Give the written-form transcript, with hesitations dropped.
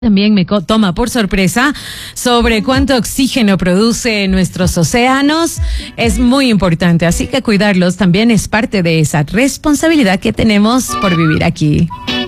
También me toma por sorpresa sobre cuánto oxígeno produce nuestros océanos. Es muy importante, así que cuidarlos también es parte de esa responsabilidad que tenemos por vivir aquí.